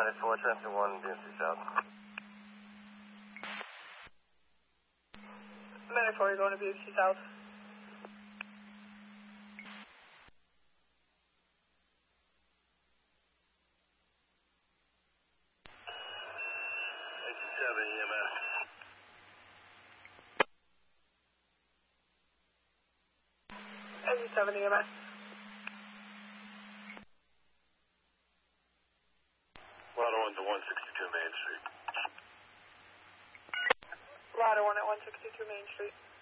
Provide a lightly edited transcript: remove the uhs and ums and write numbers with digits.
94, traffic 1, DMC South. 94, you're going to BFC South. EMS. 87 EMS. Ladder 1 to 162 Main Street. Ladder 1 at 162 Main Street.